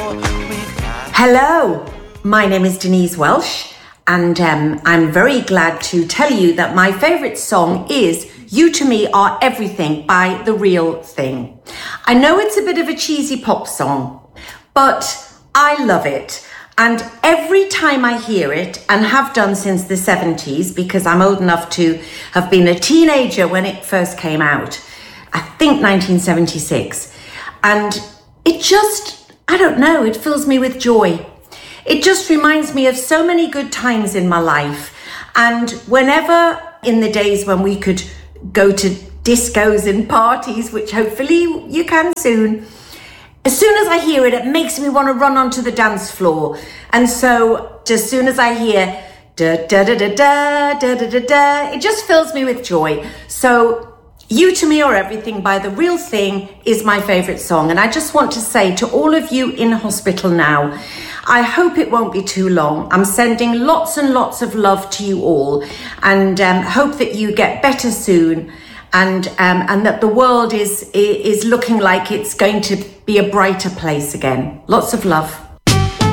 Hello, my name is Denise Welsh, and I'm very glad to tell you that my favourite song is You To Me Are Everything by The Real Thing. I know it's a bit of a cheesy pop song, but I love it. And every time I hear it, and have done since the 70s, because I'm old enough to have been a teenager when it first came out, I think 1976, and it just, I don't know, it fills me with joy. It just reminds me of so many good times in my life. And whenever in the days when we could go to discos and parties, which hopefully you can soon, as soon as I hear it, it makes me want to run onto the dance floor. And so as soon as I hear da da da da da da da da da, it just fills me with joy. So You To Me Are Everything by The Real Thing is my favourite song. And I just want to say to all of you in hospital now, I hope it won't be too long. I'm sending lots and lots of love to you all, and hope that you get better soon, and that the world is looking like it's going to be a brighter place again. Lots of love.